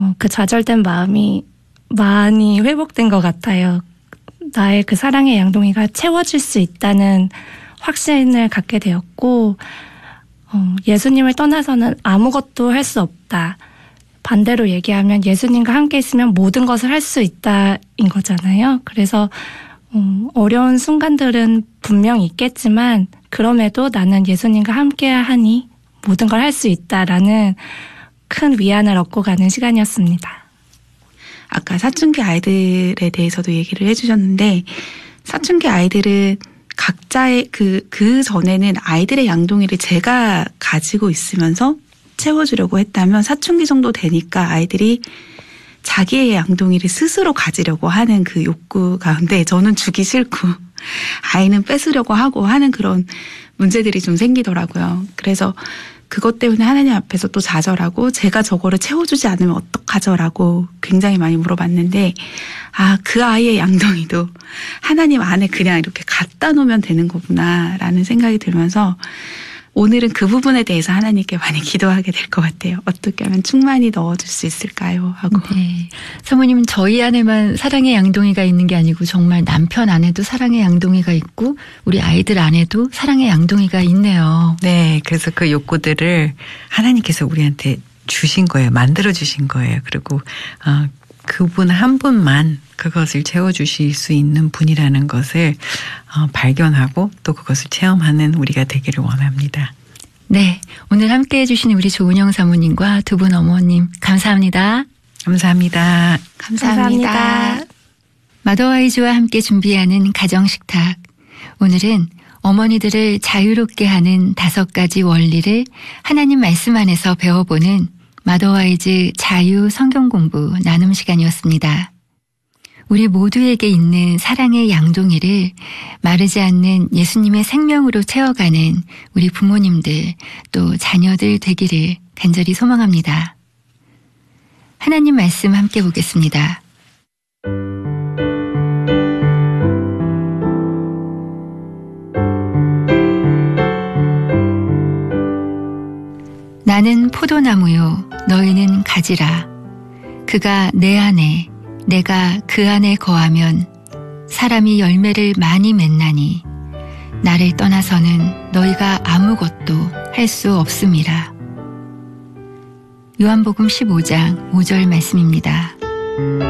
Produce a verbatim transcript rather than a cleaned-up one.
어, 그 좌절된 마음이 많이 회복된 것 같아요. 나의 그 사랑의 양동이가 채워질 수 있다는 확신을 갖게 되었고, 어, 예수님을 떠나서는 아무것도 할 수 없다. 반대로 얘기하면 예수님과 함께 있으면 모든 것을 할 수 있다인 거잖아요. 그래서 어, 어려운 순간들은 분명 있겠지만 그럼에도 나는 예수님과 함께 하니 모든 걸 할 수 있다라는 큰 위안을 얻고 가는 시간이었습니다. 아까 사춘기 아이들에 대해서도 얘기를 해주셨는데, 사춘기 아이들은 각자의 그, 그 전에는 아이들의 양동이를 제가 가지고 있으면서 채워주려고 했다면, 사춘기 정도 되니까 아이들이 자기의 양동이를 스스로 가지려고 하는 그 욕구 가운데 저는 주기 싫고 아이는 뺏으려고 하고 하는 그런 문제들이 좀 생기더라고요. 그래서 그것 때문에 하나님 앞에서 또 좌절하고, 제가 저거를 채워주지 않으면 어떡하죠라고 굉장히 많이 물어봤는데, 아, 그 아이의 양동이도 하나님 안에 그냥 이렇게 갖다 놓으면 되는 거구나라는 생각이 들면서 오늘은 그 부분에 대해서 하나님께 많이 기도하게 될 것 같아요. 어떻게 하면 충만히 넣어줄 수 있을까요? 하고. 네. 사모님, 저희 안에만 사랑의 양동이가 있는 게 아니고 정말 남편 안에도 사랑의 양동이가 있고 우리 아이들 안에도 사랑의 양동이가 있네요. 네. 그래서 그 욕구들을 하나님께서 우리한테 주신 거예요. 만들어 주신 거예요. 그리고 어, 그분 한 분만 그것을 채워주실 수 있는 분이라는 것을 어, 발견하고 또 그것을 체험하는 우리가 되기를 원합니다. 네, 오늘 함께해 주신 우리 조은영 사모님과 두 분 어머님 감사합니다. 감사합니다. 감사합니다. 감사합니다. 마더와이즈와 함께 준비하는 가정식탁. 오늘은 어머니들을 자유롭게 하는 다섯 가지 원리를 하나님 말씀 안에서 배워보는 마더와이즈 자유 성경 공부 나눔 시간이었습니다. 우리 모두에게 있는 사랑의 양동이를 마르지 않는 예수님의 생명으로 채워가는 우리 부모님들 또 자녀들 되기를 간절히 소망합니다. 하나님 말씀 함께 보겠습니다. 나는 포도나무요 너희는 가지라. 그가 내 안에 내가 그 안에 거하면 사람이 열매를 많이 맺나니 나를 떠나서는 너희가 아무것도 할 수 없음이라. 요한복음 십오 장 오 절 말씀입니다.